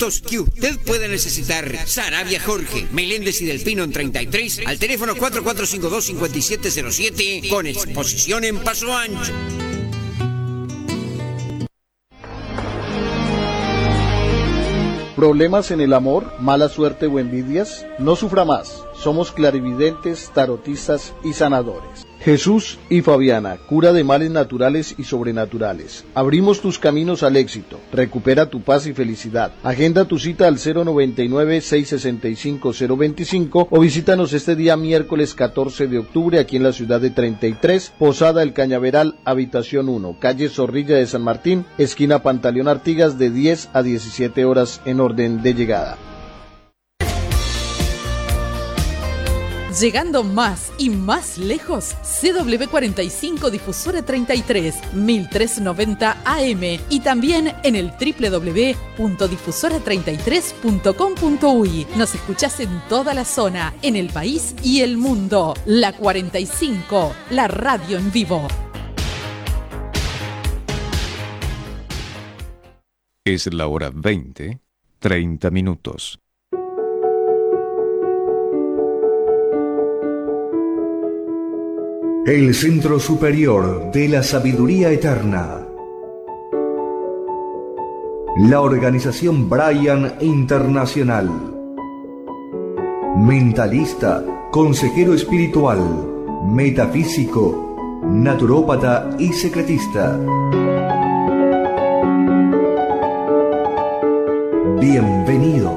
productos que usted pueda necesitar. Sarabia Jorge, Meléndez y Del Pino en 33, al teléfono 4452-5707, con exposición en Paso Ancho. ¿Problemas en el amor, mala suerte o envidias? No sufra más. Somos clarividentes, tarotistas y sanadores. Jesús y Fabiana, cura de males naturales y sobrenaturales. Abrimos tus caminos al éxito. Recupera tu paz y felicidad. Agenda tu cita al 099-665-025 o visítanos este día miércoles 14 de octubre aquí en la ciudad de 33, Posada El Cañaveral, habitación 1, calle Zorrilla de San Martín, esquina Pantaleón Artigas, de 10 a 17 horas en orden de llegada. Llegando más y más lejos, CW45 Difusora 33, 1390 AM y también en el www.difusora33.com.uy. Nos escuchás en toda la zona, en el país y el mundo. La 45, la radio en vivo. Es la hora 20, 30 minutos. El Centro Superior de la Sabiduría Eterna. La organización Brian Internacional. Mentalista, consejero espiritual, metafísico, naturópata y secretista. Bienvenidos.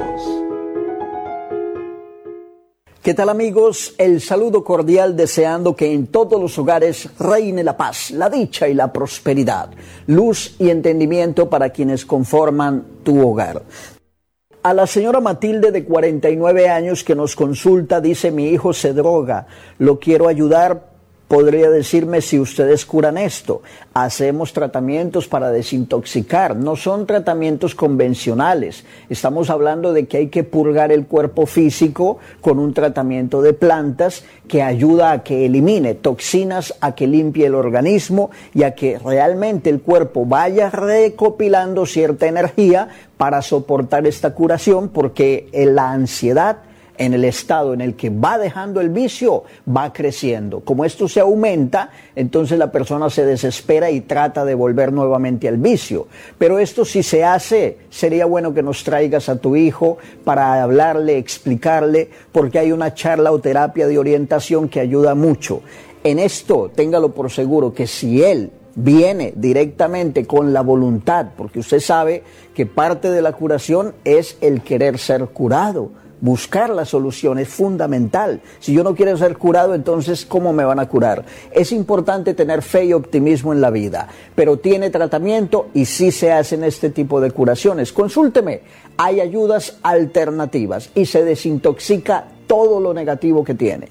¿Qué tal, amigos? El saludo cordial, deseando que en todos los hogares reine la paz, la dicha y la prosperidad, luz y entendimiento para quienes conforman tu hogar. A la señora Matilde, de 49 años, que nos consulta, dice: mi hijo se droga, lo quiero ayudar. Podría decirme si ustedes curan esto. Hacemos tratamientos para desintoxicar, no son tratamientos convencionales. Estamos hablando de que hay que purgar el cuerpo físico con un tratamiento de plantas que ayuda a que elimine toxinas, a que limpie el organismo y a que realmente el cuerpo vaya recopilando cierta energía para soportar esta curación, porque la ansiedad, en el estado en el que va dejando el vicio, va creciendo. Como esto se aumenta, entonces la persona se desespera y trata de volver nuevamente al vicio. Pero esto, si se hace, sería bueno que nos traigas a tu hijo para hablarle, explicarle, porque hay una charla o terapia de orientación que ayuda mucho. En esto, téngalo por seguro que si él viene directamente con la voluntad, porque usted sabe que parte de la curación es el querer ser curado. Buscar la solución es fundamental. Si yo no quiero ser curado, entonces ¿cómo me van a curar? Es importante tener fe y optimismo en la vida, pero tiene tratamiento y sí se hacen este tipo de curaciones. Consúlteme, hay ayudas alternativas y se desintoxica todo lo negativo que tiene.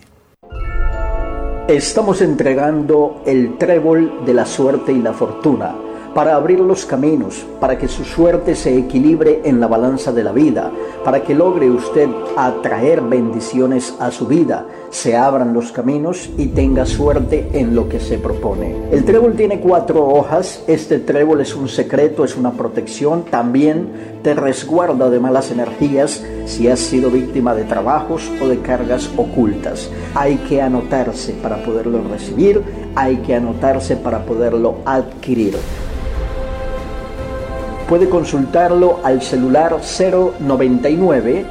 Estamos entregando el trébol de la suerte y la fortuna para abrir los caminos, para que su suerte se equilibre en la balanza de la vida, para que logre usted atraer bendiciones a su vida, se abran los caminos y tenga suerte en lo que se propone. El trébol tiene 4 hojas. Este trébol es un secreto, es una protección. También te resguarda de malas energías si has sido víctima de trabajos o de cargas ocultas. Hay que anotarse para poderlo recibir, hay que anotarse para poderlo adquirir. Puede consultarlo al celular 099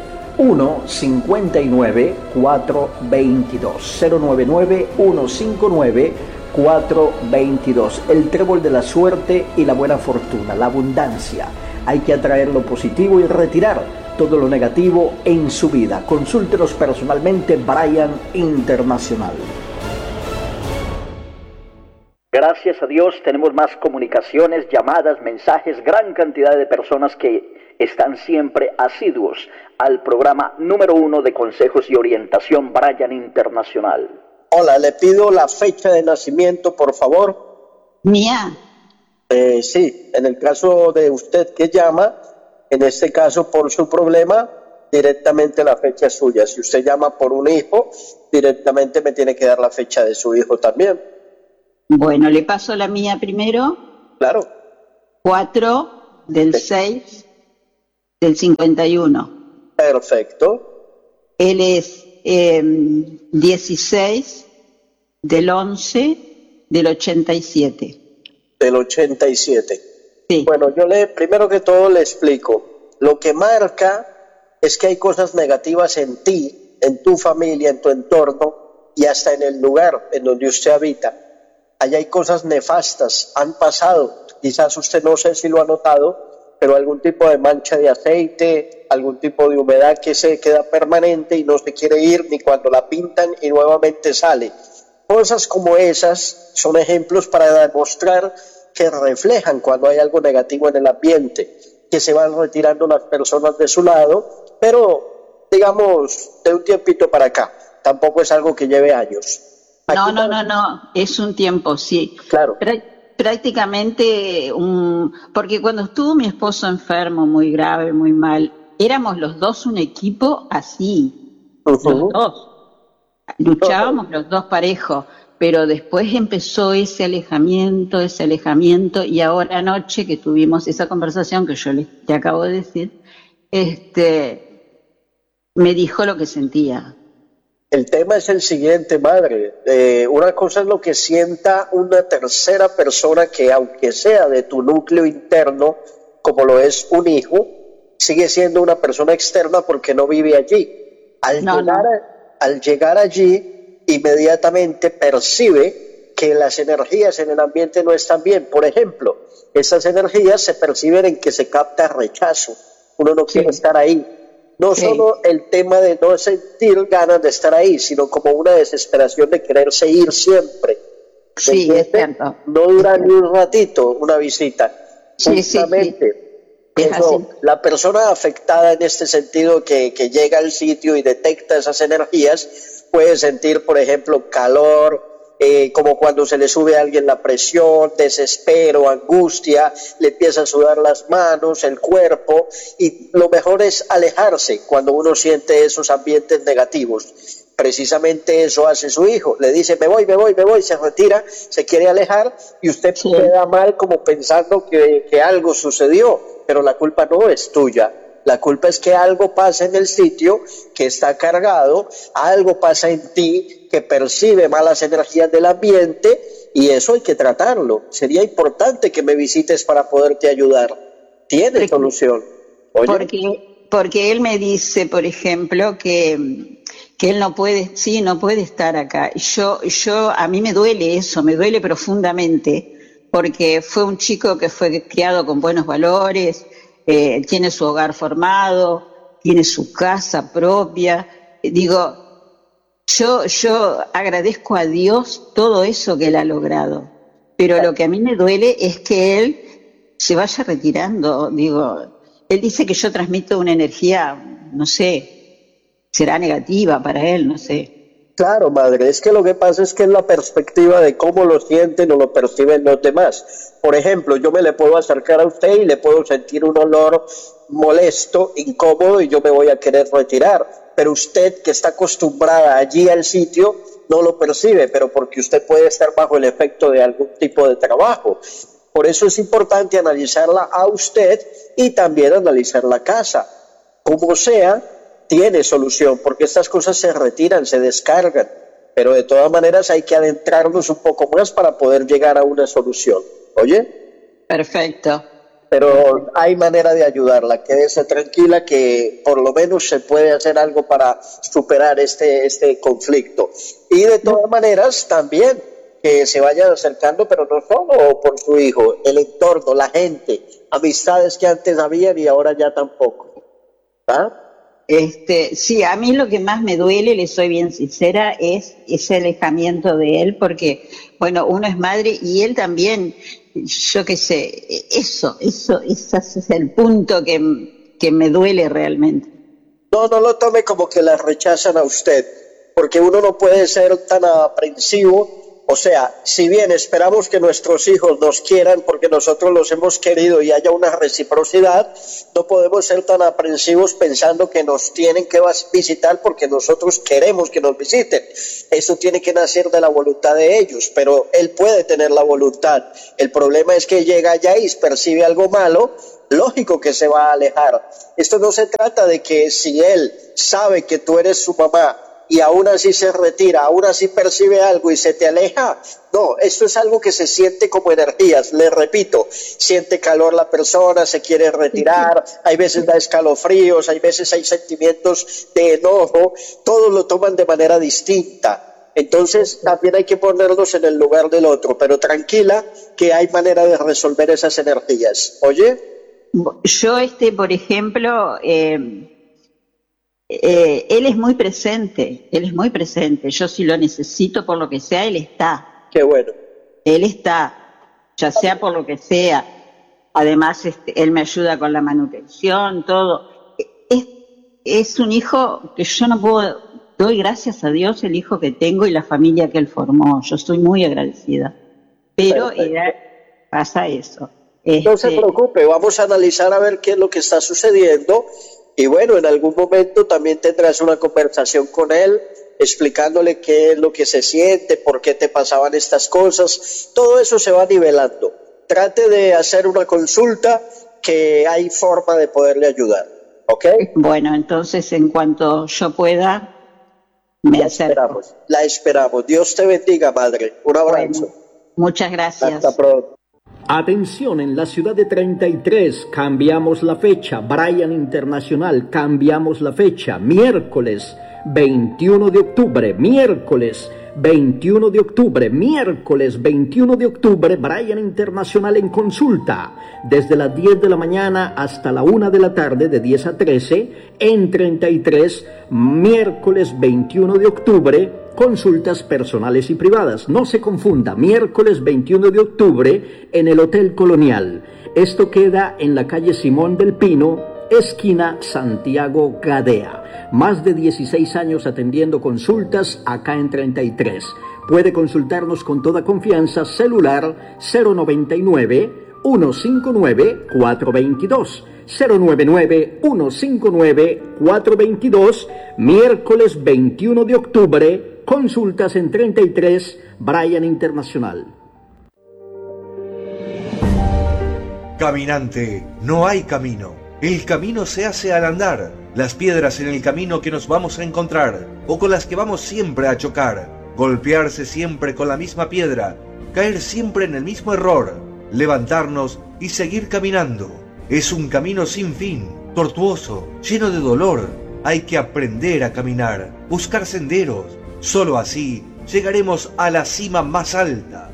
159 422, 099 159 422. El trébol de la suerte y la buena fortuna, la abundancia. Hay que atraer lo positivo y retirar todo lo negativo en su vida. Consúltenos personalmente, Brian Internacional. Gracias a Dios tenemos más comunicaciones, llamadas, mensajes, gran cantidad de personas que están siempre asiduos al programa número 1 de consejos y orientación, Brian Internacional. Hola, le pido la fecha de nacimiento, por favor. ¿Mía? Sí, en el caso de usted que llama, en este caso por su problema, directamente la fecha es suya. Si usted llama por un hijo, directamente me tiene que dar la fecha de su hijo también. Bueno, le paso la mía primero. Claro. 4 del 6 del 51. Perfecto. Él es 16 del 11 del 87. Del 87. Sí. Bueno, primero que todo le explico. Lo que marca es que hay cosas negativas en ti, en tu familia, en tu entorno y hasta en el lugar en donde usted habita. Allá hay cosas nefastas, han pasado. Quizás usted no sé si lo ha notado, pero algún tipo de mancha de aceite, algún tipo de humedad que se queda permanente y no se quiere ir ni cuando la pintan y nuevamente sale. Cosas como esas son ejemplos para demostrar que reflejan cuando hay algo negativo en el ambiente, que se van retirando las personas de su lado, pero digamos de un tiempito para acá, tampoco es algo que lleve años. No, es un tiempo, sí. Claro. Prácticamente, porque cuando estuvo mi esposo enfermo, muy grave, muy mal, éramos los dos un equipo así, los dos. Luchábamos los dos parejos, pero después empezó ese alejamiento, y ahora anoche que tuvimos esa conversación que yo te acabo de decir, me dijo lo que sentía. El tema es el siguiente, madre. Una cosa es lo que sienta una tercera persona que, aunque sea de tu núcleo interno, como lo es un hijo, sigue siendo una persona externa porque no vive allí. Al llegar allí, inmediatamente percibe que las energías en el ambiente no están bien. Por ejemplo, esas energías se perciben en que se capta rechazo. Uno no quiere estar ahí. No solo el tema de no sentir ganas de estar ahí, sino como una desesperación de quererse ir siempre. Sí, es cierto. No dura ni un ratito una visita. Justamente. Eso, la persona afectada en este sentido que llega al sitio y detecta esas energías puede sentir, por ejemplo, calor, como cuando se le sube a alguien la presión, desespero, angustia, le empieza a sudar las manos, el cuerpo, y lo mejor es alejarse cuando uno siente esos ambientes negativos. Precisamente eso hace su hijo, le dice me voy, se retira, se quiere alejar y usted queda mal como pensando que algo sucedió, pero la culpa no es tuya. La culpa es que algo pasa en el sitio que está cargado, algo pasa en ti que percibe malas energías del ambiente y eso hay que tratarlo. Sería importante que me visites para poderte ayudar. ¿Tiene solución? Oye. Porque él me dice, por ejemplo, que él no puede estar acá. A mí me duele eso, me duele profundamente, porque fue un chico que fue criado con buenos valores, tiene su hogar formado, tiene su casa propia. Digo, yo agradezco a Dios todo eso que él ha logrado, pero lo que a mí me duele es que él se vaya retirando. Digo, él dice que yo transmito una energía, no sé, será negativa para él, no sé. Claro, madre, es que lo que pasa es que es la perspectiva de cómo lo sienten o lo perciben los demás. Por ejemplo, yo me le puedo acercar a usted y le puedo sentir un olor molesto, incómodo y yo me voy a querer retirar. Pero usted, que está acostumbrada allí al sitio, no lo percibe, pero porque usted puede estar bajo el efecto de algún tipo de trabajo. Por eso es importante analizarla a usted y también analizar la casa. Como sea, tiene solución, porque estas cosas se retiran, se descargan, pero de todas maneras hay que adentrarnos un poco más para poder llegar a una solución. ¿Oye? Perfecto. Pero hay manera de ayudarla, quédese tranquila que por lo menos se puede hacer algo para superar este conflicto. Y de todas maneras también que se vayan acercando, pero no solo por su hijo, el entorno, la gente, amistades que antes habían y ahora ya tampoco. ¿Ah? Sí, a mí lo que más me duele, le soy bien sincera, es ese alejamiento de él, porque, bueno, uno es madre y él también, yo qué sé, ese es el punto que me duele realmente. No lo tome como que la rechazan a usted, porque uno no puede ser tan aprensivo O sea, si bien esperamos que nuestros hijos nos quieran porque nosotros los hemos querido y haya una reciprocidad, no podemos ser tan aprensivos pensando que nos tienen que visitar porque nosotros queremos que nos visiten. Eso tiene que nacer de la voluntad de ellos, pero él puede tener la voluntad. El problema es que llega allá y percibe algo malo, lógico que se va a alejar. Esto no se trata de que si él sabe que tú eres su mamá y aún así se retira, aún así percibe algo y se te aleja. No, esto es algo que se siente como energías. Les repito, siente calor la persona, se quiere retirar, hay veces da escalofríos, hay veces hay sentimientos de enojo, todos lo toman de manera distinta. Entonces también hay que ponerlos en el lugar del otro, pero tranquila que hay manera de resolver esas energías. ¿Oye? Yo, por ejemplo, él es muy presente, yo si lo necesito por lo que sea, él está. Qué bueno. Él está, ya sea por lo que sea. Además, él me ayuda con la manutención, todo. Es un hijo que yo no puedo, doy gracias a Dios el hijo que tengo y la familia que él formó. Yo estoy muy agradecida. Pero pasa eso. No se preocupe, vamos a analizar a ver qué es lo que está sucediendo. Y bueno, en algún momento también tendrás una conversación con él, explicándole qué es lo que se siente, por qué te pasaban estas cosas. Todo eso se va nivelando. Trate de hacer una consulta, que hay forma de poderle ayudar. ¿Ok? Bueno, entonces en cuanto yo pueda, me acerco. La esperamos. Dios te bendiga, madre. Un abrazo. Bueno, muchas gracias. Hasta pronto. Atención, en la ciudad de 33 cambiamos la fecha. Brian Internacional, cambiamos la fecha. Miércoles 21 de octubre, miércoles 21 de octubre, miércoles 21 de octubre, Brian Internacional en consulta, desde las 10 de la mañana hasta la 1 de la tarde, de 10 a 13, en 33, miércoles 21 de octubre, consultas personales y privadas. No se confunda, miércoles 21 de octubre en el Hotel Colonial. Esto queda en la calle Simón del Pino, esquina Santiago Gadea. Más de 16 años atendiendo consultas acá en 33. Puede consultarnos con toda confianza. Celular 099-159-422. 099-159-422. Miércoles 21 de octubre. Consultas en 33, Brian Internacional. Caminante, no hay camino. El camino se hace al andar. Las piedras en el camino que nos vamos a encontrar, o con las que vamos siempre a chocar. Golpearse siempre con la misma piedra. Caer siempre en el mismo error. Levantarnos y seguir caminando. Es un camino sin fin, tortuoso, lleno de dolor. Hay que aprender a caminar, buscar senderos. Solo así llegaremos a la cima más alta.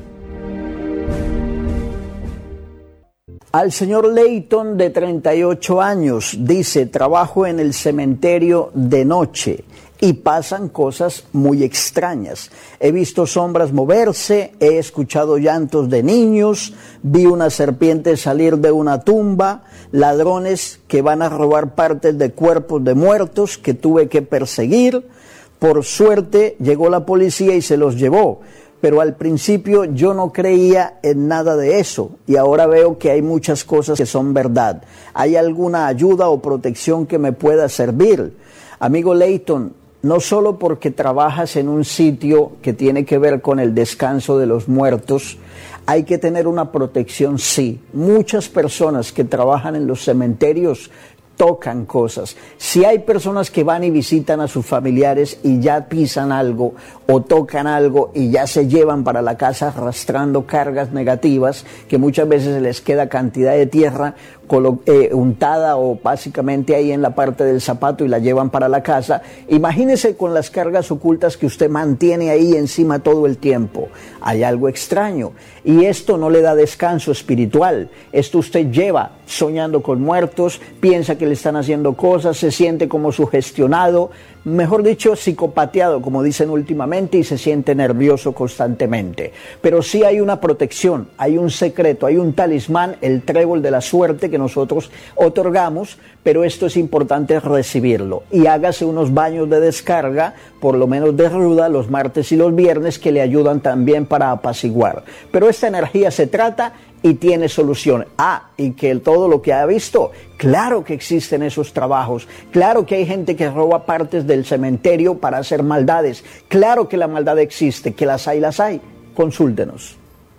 Al señor Leighton, de 38 años, dice: trabajo en el cementerio de noche y pasan cosas muy extrañas. He visto sombras moverse, he escuchado llantos de niños, vi una serpiente salir de una tumba, ladrones que van a robar partes de cuerpos de muertos que tuve que perseguir. Por suerte llegó la policía y se los llevó, pero al principio yo no creía en nada de eso y ahora veo que hay muchas cosas que son verdad. ¿Hay alguna ayuda o protección que me pueda servir? Amigo Leighton, no solo porque trabajas en un sitio que tiene que ver con el descanso de los muertos, hay que tener una protección, sí. Muchas personas que trabajan en los cementerios tocan cosas. Si hay personas que van y visitan a sus familiares y ya pisan algo o tocan algo y ya se llevan para la casa arrastrando cargas negativas, que muchas veces les queda cantidad de tierra untada o básicamente ahí en la parte del zapato y la llevan para la casa. Imagínese con las cargas ocultas que usted mantiene ahí encima todo el tiempo. Hay algo extraño y esto no le da descanso espiritual. Esto usted lleva soñando con muertos, piensa que le están haciendo cosas, se siente como sugestionado, mejor dicho, psicopateado, como dicen últimamente, y se siente nervioso constantemente. Pero sí hay una protección, hay un secreto, hay un talismán, el trébol de la suerte que nosotros otorgamos, pero esto es importante recibirlo. Y hágase unos baños de descarga, por lo menos de ruda, los martes y los viernes, que le ayudan también para apaciguar. Pero esta energía se trata y tiene solución. Y que todo lo que ha visto, claro que existen esos trabajos, claro que hay gente que roba partes del cementerio para hacer maldades, claro que la maldad existe, que las hay, consúltenos.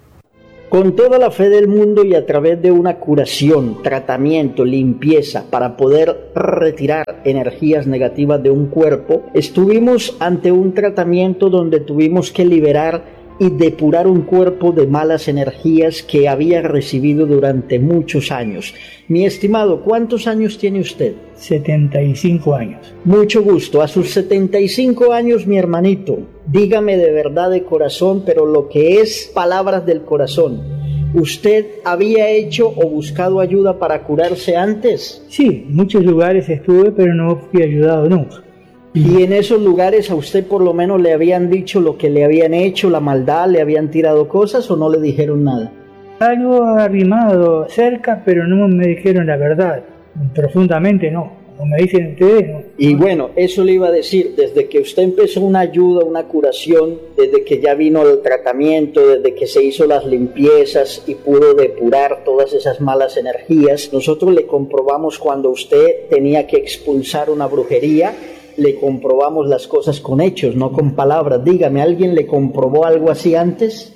Con toda la fe del mundo y a través de una curación, tratamiento, limpieza para poder retirar energías negativas de un cuerpo, estuvimos ante un tratamiento donde tuvimos que liberar y depurar un cuerpo de malas energías que había recibido durante muchos años. Mi estimado, ¿cuántos años tiene usted? 75 años. Mucho gusto. A sus 75 años, mi hermanito, dígame de verdad, de corazón, pero lo que es palabras del corazón, ¿usted había hecho o buscado ayuda para curarse antes? Sí, en muchos lugares estuve, pero no fui ayudado nunca. ¿Y en esos lugares a usted por lo menos le habían dicho lo que le habían hecho, la maldad, le habían tirado cosas o no le dijeron nada? Algo arrimado cerca, pero no me dijeron la verdad. Profundamente no. Como me dicen ustedes, no. Y bueno, eso le iba a decir, desde que usted empezó una ayuda, una curación, desde que ya vino el tratamiento, desde que se hizo las limpiezas y pudo depurar todas esas malas energías, nosotros le comprobamos cuando usted tenía que expulsar una brujería, le comprobamos las cosas con hechos, no con palabras. Dígame, ¿alguien le comprobó algo así antes?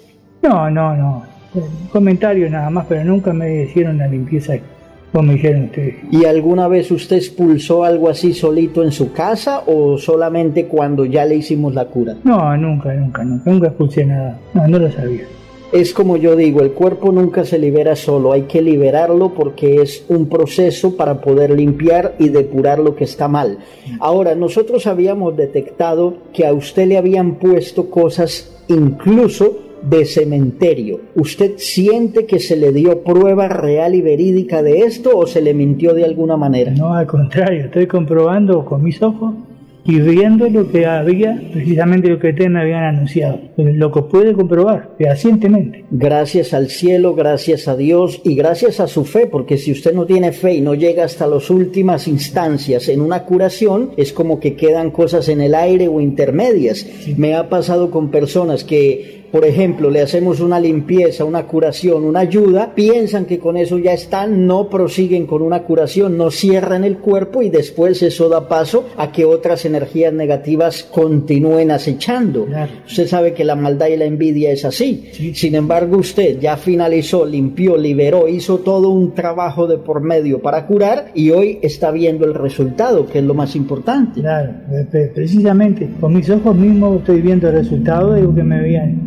No. Comentarios nada más, pero nunca me hicieron la limpieza como me dijeron ustedes. ¿Y alguna vez usted expulsó algo así solito en su casa o solamente cuando ya le hicimos la cura? No, nunca expulsé nada. No lo sabía. Es como yo digo, el cuerpo nunca se libera solo, hay que liberarlo porque es un proceso para poder limpiar y depurar lo que está mal. Ahora, nosotros habíamos detectado que a usted le habían puesto cosas incluso de cementerio. ¿Usted siente que se le dio prueba real y verídica de esto o se le mintió de alguna manera? No, al contrario, estoy comprobando con mis ojos y viendo lo que había, precisamente lo que ustedes me habían anunciado, lo que puede comprobar fehacientemente. Gracias al cielo, gracias a Dios y gracias a su fe, porque si usted no tiene fe y no llega hasta las últimas instancias en una curación, es como que quedan cosas en el aire o intermedias. Sí. Me ha pasado con personas que, por ejemplo, le hacemos una limpieza, una curación, una ayuda, piensan que con eso ya están, no prosiguen con una curación, no cierran el cuerpo y después eso da paso a que otras energías negativas continúen acechando. Claro. Usted sabe que la maldad y la envidia es así. Sí. Sin embargo, usted ya finalizó, limpió, liberó, hizo todo un trabajo de por medio para curar y hoy está viendo el resultado, que es lo más importante. Claro, precisamente con mis ojos mismos estoy viendo el resultado de lo que me habían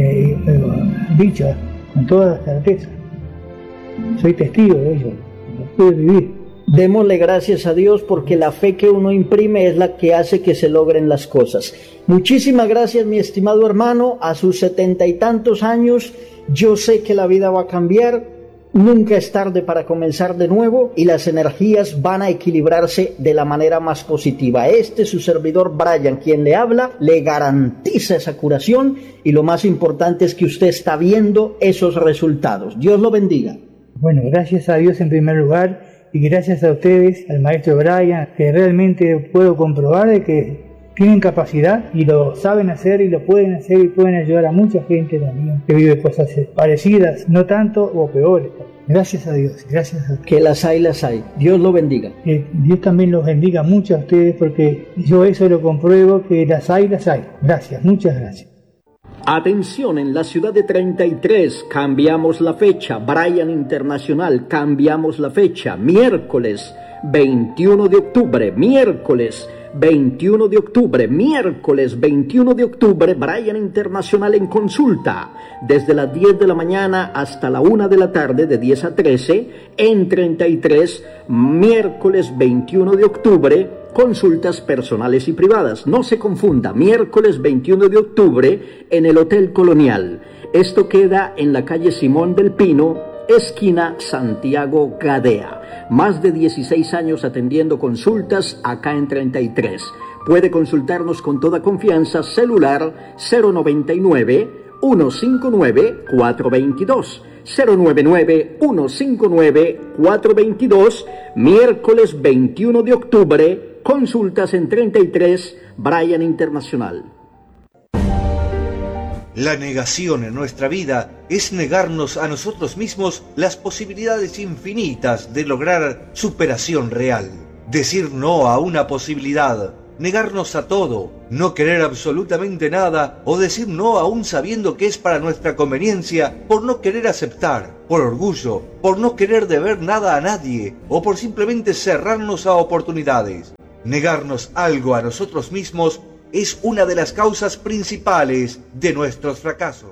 dicho con toda certeza. Soy testigo de ello, lo pude vivir. Démosle gracias a Dios porque la fe que uno imprime es la que hace que se logren las cosas. Muchísimas gracias, mi estimado hermano. A sus 70 y tantos años, yo sé que la vida va a cambiar. Nunca es tarde para comenzar de nuevo y las energías van a equilibrarse de la manera más positiva. Su servidor Brian, quien le habla, le garantiza esa curación y lo más importante es que usted está viendo esos resultados. Dios lo bendiga. Bueno, gracias a Dios en primer lugar y gracias a ustedes, al maestro Brian, que realmente puedo comprobar de que tienen capacidad y lo saben hacer y lo pueden hacer y pueden ayudar a mucha gente también que vive cosas parecidas, no tanto o peores. Gracias a Dios, gracias a Dios. Que las hay. Dios lo bendiga. Que Dios también los bendiga mucho a ustedes porque yo eso lo compruebo, que las hay. Gracias, muchas gracias. Atención, en la ciudad de 33 cambiamos la fecha. Brian Internacional, cambiamos la fecha. Miércoles 21 de octubre, miércoles 21 de octubre, miércoles 21 de octubre, Brian Internacional en consulta, desde las 10 de la mañana hasta la 1 de la tarde, de 10 a 13, en 33, miércoles 21 de octubre, consultas personales y privadas. No se confunda, miércoles 21 de octubre en el Hotel Colonial. Esto queda en la calle Simón del Pino, esquina Santiago Gadea. Más de 16 años atendiendo consultas acá en 33. Puede consultarnos con toda confianza. Celular 099-159-422. 099-159-422. Miércoles 21 de octubre, consultas en 33, Bryan Internacional. La negación en nuestra vida es negarnos a nosotros mismos las posibilidades infinitas de lograr superación real. Decir no a una posibilidad, negarnos a todo, no querer absolutamente nada o decir no aún sabiendo que es para nuestra conveniencia por no querer aceptar, por orgullo, por no querer deber nada a nadie o por simplemente cerrarnos a oportunidades. Negarnos algo a nosotros mismos es una de las causas principales de nuestros fracasos.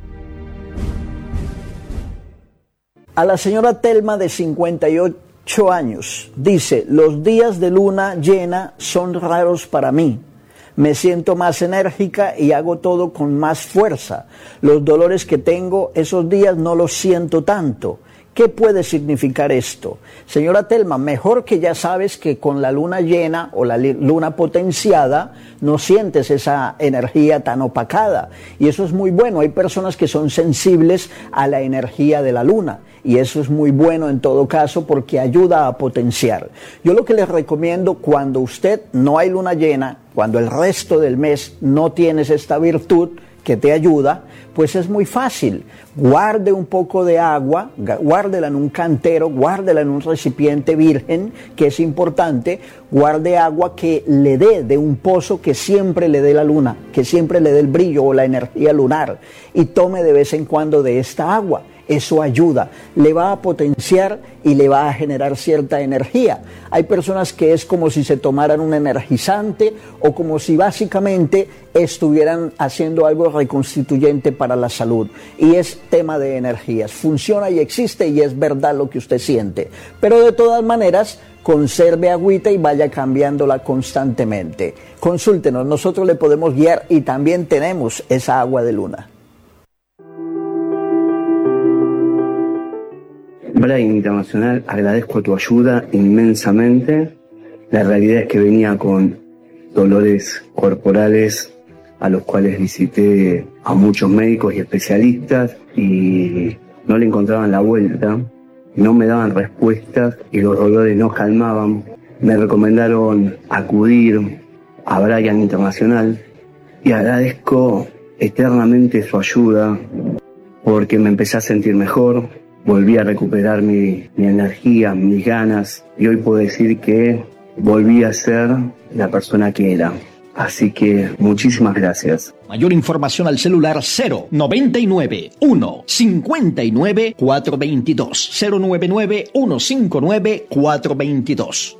A la señora Telma, de 58 años, dice: los días de luna llena son raros para mí. Me siento más enérgica y hago todo con más fuerza. Los dolores que tengo esos días no los siento tanto. ¿Qué puede significar esto? Señora Telma, mejor que ya sabes que con la luna llena o la luna potenciada no sientes esa energía tan opacada. Y eso es muy bueno. Hay personas que son sensibles a la energía de la luna. Y eso es muy bueno en todo caso porque ayuda a potenciar. Yo lo que les recomiendo, cuando usted no hay luna llena, cuando el resto del mes no tienes esta virtud que te ayuda, pues es muy fácil. Guarde un poco de agua, guárdela en un cantero, guárdela en un recipiente virgen, que es importante. Guarde agua que le dé de un pozo que siempre le dé la luna, que siempre le dé el brillo o la energía lunar, y tome de vez en cuando de esta agua. Eso ayuda, le va a potenciar y le va a generar cierta energía. Hay personas que es como si se tomaran un energizante o como si básicamente estuvieran haciendo algo reconstituyente para la salud. Y es tema de energías, funciona y existe y es verdad lo que usted siente. Pero de todas maneras, conserve agüita y vaya cambiándola constantemente. Consúltenos, nosotros le podemos guiar y también tenemos esa agua de luna. Bryan Internacional, agradezco tu ayuda inmensamente. La realidad es que venía con dolores corporales a los cuales visité a muchos médicos y especialistas y no le encontraban la vuelta, no me daban respuestas y los dolores no calmaban. Me recomendaron acudir a Bryan Internacional y agradezco eternamente su ayuda porque me empecé a sentir mejor. Volví a recuperar mi energía, mis ganas, y hoy puedo decir que volví a ser la persona que era. Así que muchísimas gracias. Mayor información al celular 099-159-422. 099-159-422.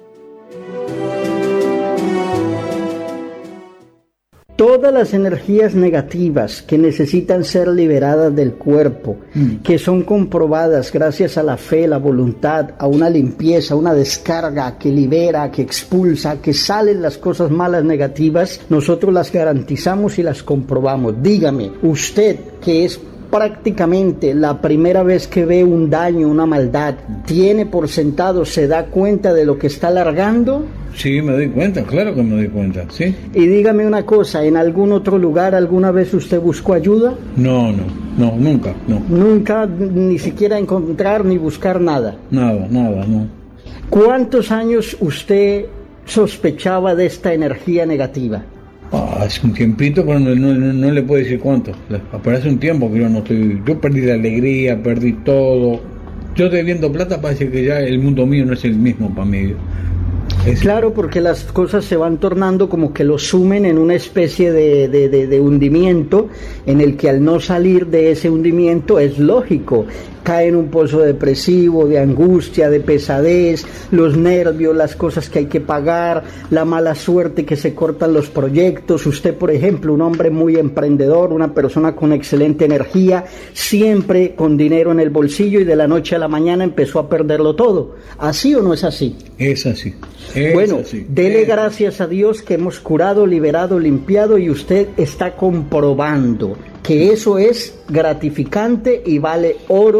Todas las energías negativas que necesitan ser liberadas del cuerpo, que son comprobadas gracias a la fe, la voluntad, a una limpieza, una descarga que libera, que expulsa, que salen las cosas malas negativas, nosotros las garantizamos y las comprobamos. Dígame, usted que es prácticamente la primera vez que ve un daño, una maldad, ¿tiene por sentado, se da cuenta de lo que está largando? Sí, me doy cuenta, claro que me doy cuenta, sí. Y dígame una cosa, ¿en algún otro lugar alguna vez usted buscó ayuda? No, nunca, no. Nunca, ni siquiera encontrar ni buscar nada. Nada, no. ¿Cuántos años usted sospechaba de esta energía negativa? Hace un tiempito, pero no le puedo decir cuánto. Pero hace un tiempo que yo perdí la alegría, perdí todo. Yo debiendo plata parece que ya el mundo mío no es el mismo para mí. Claro, porque las cosas se van tornando como que lo sumen en una especie de hundimiento, en el que al no salir de ese hundimiento es lógico, cae en un pozo depresivo, de angustia, de pesadez, los nervios, las cosas que hay que pagar, la mala suerte, que se cortan los proyectos. Usted, por ejemplo, un hombre muy emprendedor, una persona con excelente energía, siempre con dinero en el bolsillo, y de la noche a la mañana empezó a perderlo todo. ¿Así o no es así? Es así. Bueno, dele gracias a Dios que hemos curado, liberado, limpiado, y usted está comprobando que eso es gratificante y vale oro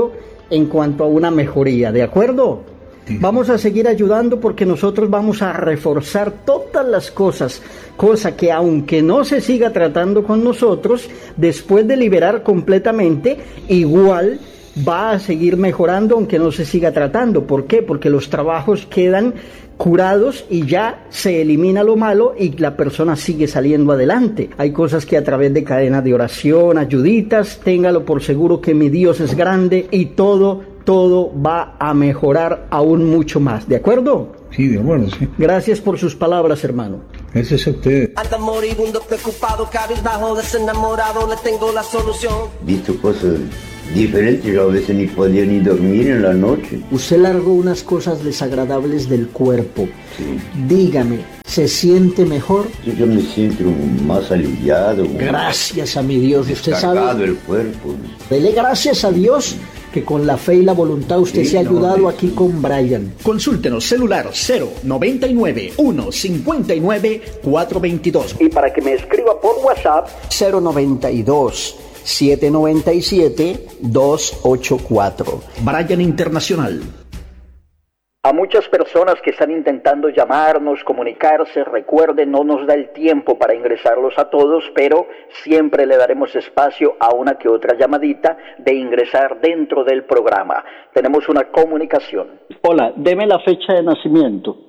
en cuanto a una mejoría, ¿de acuerdo? Sí. Vamos a seguir ayudando porque nosotros vamos a reforzar todas las cosas, cosa que aunque no se siga tratando con nosotros, después de liberar completamente, igual va a seguir mejorando aunque no se siga tratando. ¿Por qué? Porque los trabajos quedan curados y ya se elimina lo malo y la persona sigue saliendo adelante. Hay cosas que a través de cadenas de oración, ayuditas, téngalo por seguro que mi Dios es grande y todo va a mejorar aún mucho más, ¿de acuerdo? Sí, de acuerdo, sí. Gracias por sus palabras, hermano. Gracias a ustedes. Anda moribundo, preocupado, cabizbajo, desenamorado, le tengo la solución. Visto cosas diferentes, yo a veces ni podía ni dormir en la noche. Usted largó unas cosas desagradables del cuerpo. Sí. Dígame, ¿se siente mejor? Yo me siento más aliviado. Gracias a mi Dios. Usted sabe. El cuerpo. Dele gracias a Dios que con la fe y la voluntad usted se ha ayudado aquí con Brian. Consúltenos celular 099 159 422. Y para que me escriba por WhatsApp 092 797 284. Brian Internacional. A muchas personas que están intentando llamarnos, comunicarse, recuerden, no nos da el tiempo para ingresarlos a todos, pero siempre le daremos espacio a una que otra llamadita de ingresar dentro del programa. Tenemos una comunicación. Hola, deme la fecha de nacimiento.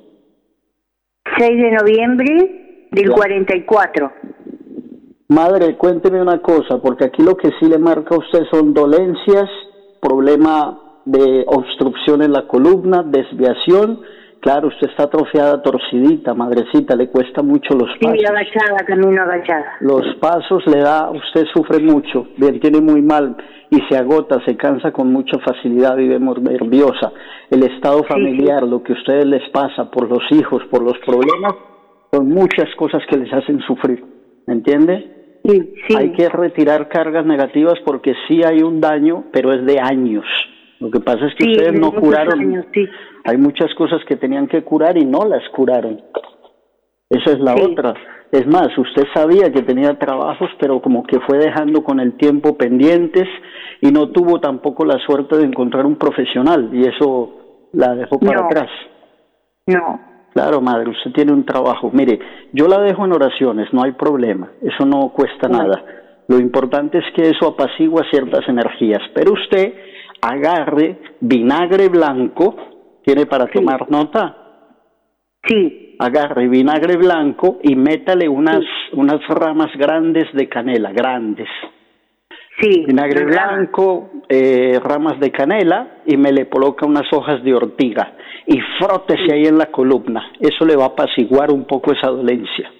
6 de noviembre del 44. Madre, cuénteme una cosa, porque aquí lo que sí le marca a usted son dolencias, problema de obstrucción en la columna, desviación. Claro, usted está atrofiada, torcidita, madrecita, le cuesta mucho los pasos. Sí, agachada, camino agachada. Los pasos le da, usted sufre mucho, bien, tiene muy mal y se agota, se cansa con mucha facilidad, vive nerviosa. El estado familiar, sí. Lo que a ustedes les pasa por los hijos, por los problemas, son muchas cosas que les hacen sufrir, ¿me entiende? Sí, sí. Hay que retirar cargas negativas porque sí hay un daño, pero es de años. Lo que pasa es que ustedes no curaron. Años, sí. Hay muchas cosas que tenían que curar y no las curaron. Esa es la otra. Es más, usted sabía que tenía trabajos, pero como que fue dejando con el tiempo pendientes y no tuvo tampoco la suerte de encontrar un profesional y eso la dejó para atrás. No. Claro, madre, usted tiene un trabajo. Mire, yo la dejo en oraciones, no hay problema. Eso no cuesta nada. Lo importante es que eso apacigua ciertas energías. Pero usted agarre vinagre blanco, ¿tiene para tomar nota? Sí. Agarre vinagre blanco y métale unas ramas grandes de canela, grandes. Sí. Vinagre blanco, ramas de canela y me le coloca unas hojas de ortiga y frótese ahí en la columna. Eso le va a apaciguar un poco esa dolencia.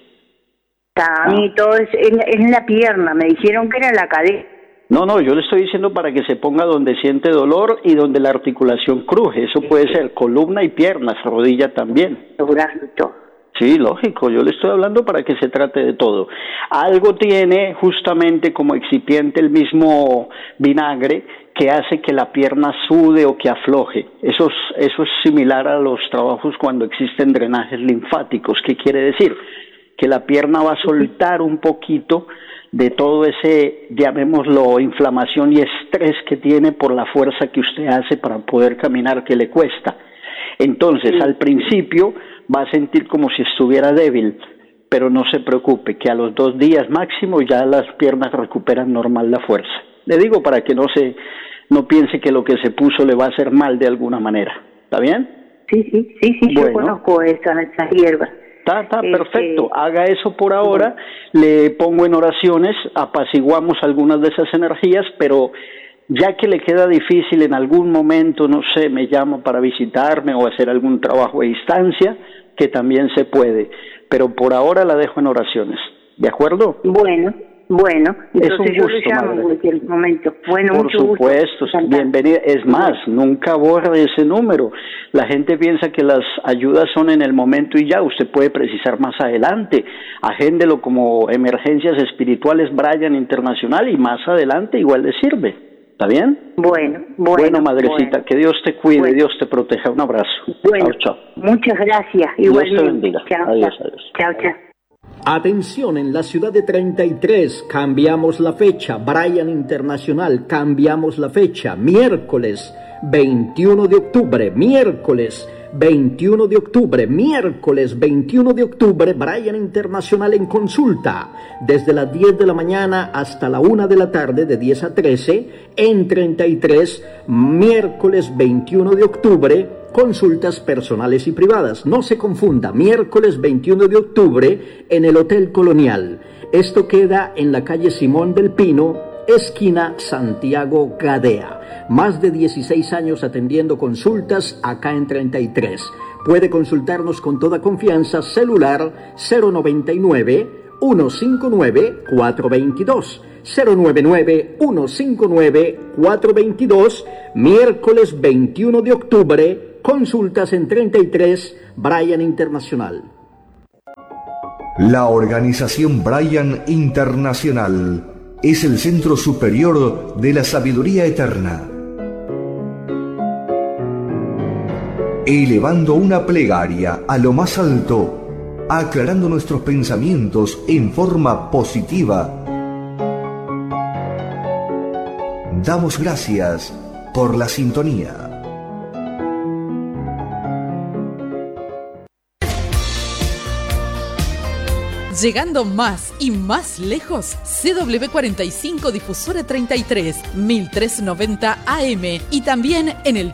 A mí todo es en la pierna, me dijeron que era en la cadera. No, yo le estoy diciendo para que se ponga donde siente dolor y donde la articulación cruje. Eso puede ser columna y piernas, rodilla también. Brazo. Sí, lógico, yo le estoy hablando para que se trate de todo. Algo tiene justamente como excipiente el mismo vinagre que hace que la pierna sude o que afloje. Eso es similar a los trabajos cuando existen drenajes linfáticos. ¿Qué quiere decir? Que la pierna va a soltar un poquito de todo ese, llamémoslo, inflamación y estrés que tiene por la fuerza que usted hace para poder caminar, que le cuesta. Entonces, al principio va a sentir como si estuviera débil, pero no se preocupe, que a los 2 días máximo ya las piernas recuperan normal la fuerza. Le digo para que no piense que lo que se puso le va a hacer mal de alguna manera. ¿Está bien? Sí, bueno. Yo conozco esas hierbas. Está perfecto, haga eso por ahora, le pongo en oraciones, apaciguamos algunas de esas energías, pero ya que le queda difícil en algún momento, no sé, me llama para visitarme o hacer algún trabajo a distancia, que también se puede, pero por ahora la dejo en oraciones, ¿de acuerdo? Bueno, entonces yo le llamo en cualquier momento. Bueno, por supuesto, bienvenida. Es más, nunca borre ese número. La gente piensa que las ayudas son en el momento y ya, usted puede precisar más adelante. Agéndelo como emergencias espirituales Brian Internacional y más adelante igual le sirve. ¿Está bien? Bueno, madrecita, que Dios te cuide, Dios te proteja. Un abrazo. Bueno, chao. Muchas gracias. Igualmente. Dios te bendiga. Adiós. Chao. Atención, en la ciudad de 33 cambiamos la fecha. Brian Internacional, cambiamos la fecha. Miércoles 21 de octubre, miércoles 21 de octubre, miércoles 21 de octubre, Brian Internacional en consulta, desde las 10 de la mañana hasta la 1 de la tarde, de 10 a 13, en 33, miércoles 21 de octubre, consultas personales y privadas. No se confunda, miércoles 21 de octubre, en el Hotel Colonial. Esto queda en la calle Simón del Pino, esquina Santiago Gadea. Más de 16 años atendiendo consultas acá en 33. Puede consultarnos con toda confianza. Celular 099-159-422. 099-159-422. Miércoles 21 de octubre. Consultas en 33. Brian Internacional. La organización Brian Internacional es el centro superior de la sabiduría eterna, elevando una plegaria a lo más alto, aclarando nuestros pensamientos en forma positiva. Damos gracias por la sintonía. Llegando más y más lejos, CW45 Difusora 33, 1390 AM y también en el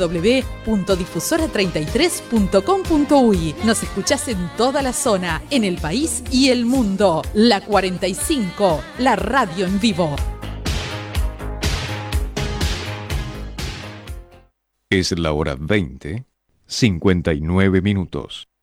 www.difusora33.com.uy. Nos escuchás en toda la zona, en el país y el mundo. La 45, la radio en vivo. Es la hora 20:59.